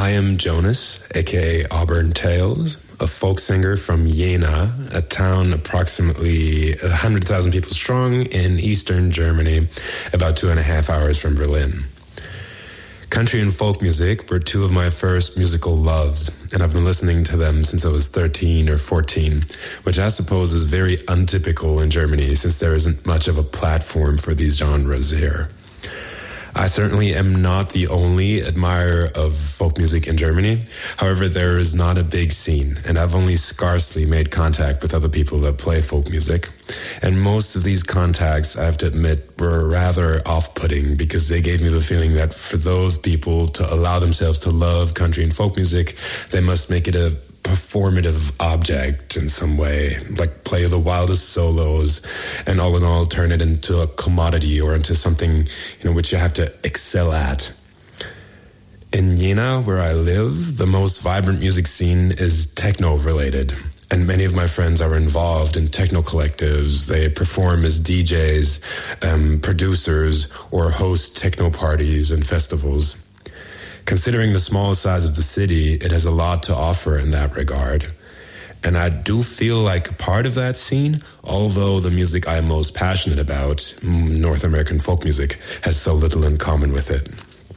I am Jonas, aka Auburn Tales, a folk singer from Jena, a town approximately 100,000 people strong in eastern Germany, about 2.5 hours from Berlin. Country and folk music were two of my first musical loves, and I've been listening to them since I was 13 or 14, which I suppose is very untypical in Germany since there isn't much of a platform for these genres here. I certainly am not the only admirer of folk music in Germany. However, there is not a big scene, and I've only scarcely made contact with other people that play folk music. And most of these contacts, I have to admit, were rather off-putting because they gave me the feeling that for those people to allow themselves to love country and folk music, they must make it a performative object in some way, like play the wildest solos and all in all turn it into a commodity or into something, which you have to excel at. In Jena, where I live, the most vibrant music scene is techno-related, and many of my friends are involved in techno collectives. They perform as DJs, producers, or host techno parties and festivals. Considering the small size of the city, it has a lot to offer in that regard. And I do feel like part of that scene, although the music I am most passionate about, North American folk music, has so little in common with it.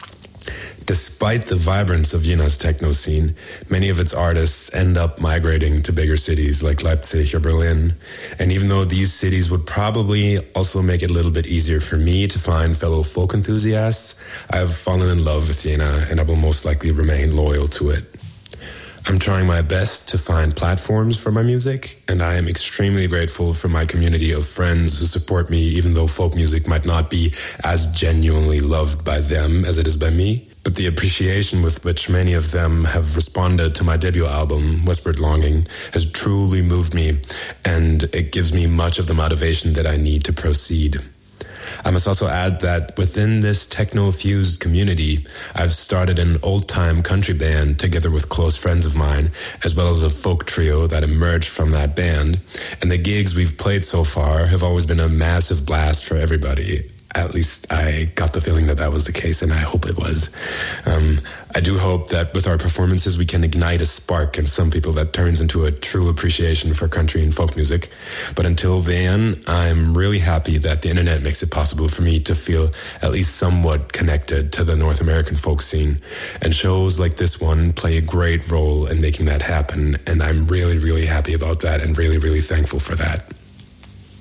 Despite the vibrance of Jena's techno scene, many of its artists end up migrating to bigger cities like Leipzig or Berlin. And even though these cities would probably also make it a little bit easier for me to find fellow folk enthusiasts, I have fallen in love with Jena and I will most likely remain loyal to it. I'm trying my best to find platforms for my music, and I am extremely grateful for my community of friends who support me, even though folk music might not be as genuinely loved by them as it is by me. But the appreciation with which many of them have responded to my debut album, Whispered Longing, has truly moved me, and it gives me much of the motivation that I need to proceed. I must also add that within this techno-fused community, I've started an old-time country band together with close friends of mine, as well as a folk trio that emerged from that band. And the gigs we've played so far have always been a massive blast for everybody. At least I got the feeling that was the case, and I hope it was. I do hope that with our performances we can ignite a spark in some people that turns into a true appreciation for country and folk music. But until then, I'm really happy that the internet makes it possible for me to feel at least somewhat connected to the North American folk scene. And shows like this one play a great role in making that happen, and I'm really, really happy about that and really, really thankful for that.